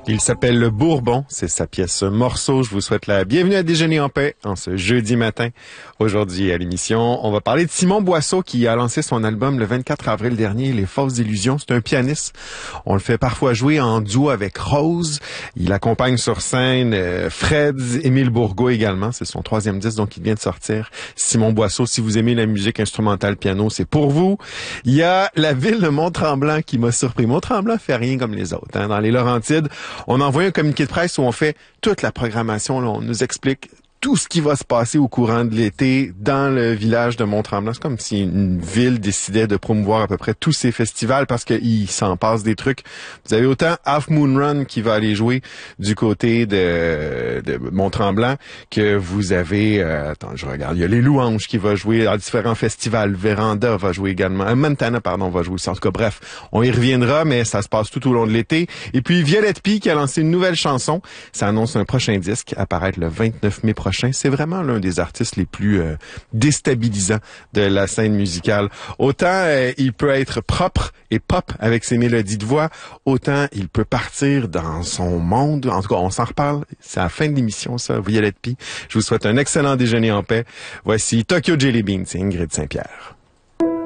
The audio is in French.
Il s'appelle Le Bourbon, c'est sa pièce Morceau. Je vous souhaite la bienvenue à Déjeuner en paix en ce jeudi matin. Aujourd'hui à l'émission, on va parler de Simon Boisseau qui a lancé son album le 24 avril dernier, Les Fausses Illusions. C'est un pianiste. On le fait parfois jouer en duo avec Rose. Il accompagne sur scène Fred, Émile Bourgault également. C'est son 3e disque donc il vient de sortir. Simon Boisseau, si vous aimez la musique instrumentale piano, c'est pour vous. Il y a la ville de Mont-Tremblant qui m'a surpris. Mont-Tremblant fait rien comme les autres. Dans les Laurentides, on a envoyé un communiqué de presse où on fait toute la programmation. Là, on nous explique tout ce qui va se passer au courant de l'été dans le village de Mont-Tremblant. C'est comme si une ville décidait de promouvoir à peu près tous ses festivals parce qu'il s'en passe des trucs. Vous avez autant Half Moon Run qui va aller jouer du côté de Mont-Tremblant que vous avez... attends, je regarde. Il y a Les Louanges qui va jouer à différents festivals. Véranda va jouer également. Montana, pardon, va jouer aussi. En tout cas, bref, on y reviendra, mais ça se passe tout au long de l'été. Et puis, Violette Pie qui a lancé une nouvelle chanson. Ça annonce un prochain disque apparaître le 29 mai prochain. C'est vraiment l'un des artistes les plus déstabilisants de la scène musicale. Autant il peut être propre et pop avec ses mélodies de voix, autant il peut partir dans son monde. En tout cas, on s'en reparle. C'est à la fin de l'émission, ça, Violette Pie. Je vous souhaite un excellent déjeuner en paix. Voici Tokyo Jelly Bean, c'est Ingrid Saint-Pierre.